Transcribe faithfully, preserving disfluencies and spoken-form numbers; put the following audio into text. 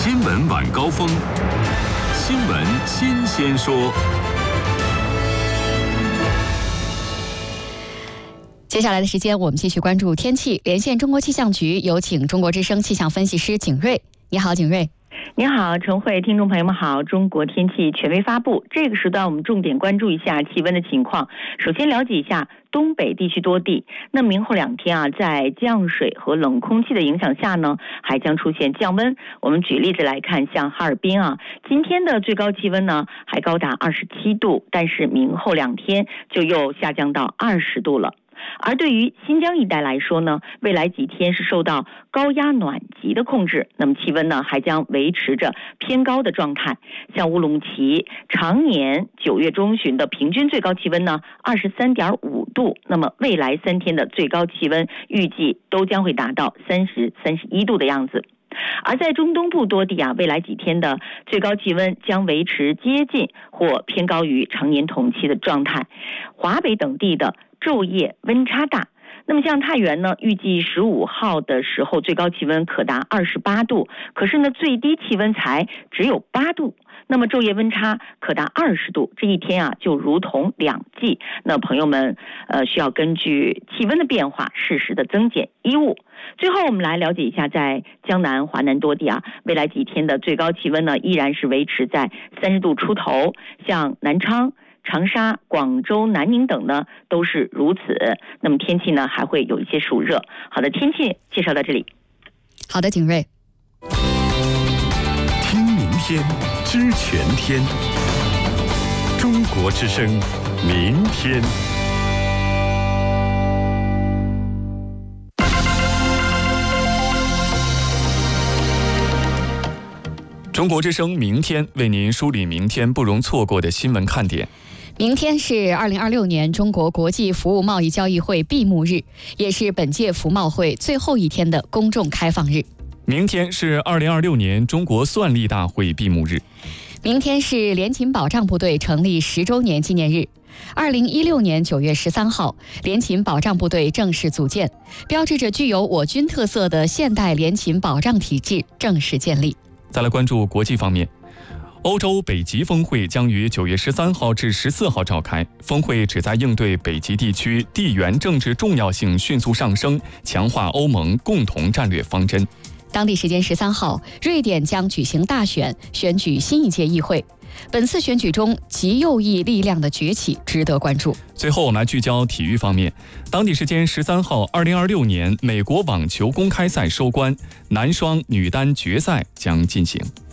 新闻晚高峰，新闻新鲜说。 接下来的时间，我们继续关注天气。连线中国气象局，有请中国之声气象分析师景瑞。你好，景瑞。 你好，陈慧，听众朋友们好。中国天气权威发布，这个时段我们重点关注一下气温的情况。首先了解一下东北地区多地，那明后两天啊，在降水和冷空气的影响下呢，还将出现降温。我们举例子来看，像哈尔滨啊，今天的最高气温呢还高达二十七度，但是明后两天就又下降到二十度了。而对于新疆一带来说呢，未来几天是受到高压暖极的控制，那么气温呢还将维持着偏高的状态。像乌鲁木齐常年九月中旬的平均最高气温呢二十三点五度，那么未来三天的最高气温预计都将会达到三十、三十一度的样子。而在中东部多地啊，未来几天的最高气温将维持接近或偏高于常年同期的状态。华北等地的昼夜温差大，那么像太原呢，预计十五号的时候最高气温可达二十八度，可是呢最低气温才只有八度，那么昼夜温差可达二十度，这一天啊就如同两季。那朋友们呃需要根据气温的变化适时的增减衣物。最后我们来了解一下，在江南、华南多地啊，未来几天的最高气温呢依然是维持在三十度出头，像南昌、长沙、广州、南宁等呢都是如此。那么天气呢还会有一些暑热。好的，天气介绍到这里。 好的，景瑞。 听明天，知全天。中国之声，明天。 中国之声明天为您梳理明天不容错过的新闻看点。 明天是二零二六年中国国际服务贸易交易会闭幕日，也是本届服贸会最后一天的公众开放日。 明天是二零二六年中国算力大会闭幕日。 明天是联勤保障部队成立十周年纪念日。二零一六年九月十三号，联勤保障部队正式组建，标志着具有我军特色的现代联勤保障体制正式建立。 再来关注国际方面，欧洲北极峰会将于九月十三号至十四号召开。峰会旨在应对北极地区地缘政治重要性迅速上升，强化欧盟共同战略方针。 当地时间十三号，瑞典将举行大选，选举新一届议会。本次选举中，极右翼力量的崛起值得关注。 最后，我们来聚焦体育方面。当地时间十三号，二零二六年美国网球公开赛收官，男双、女单决赛将进行。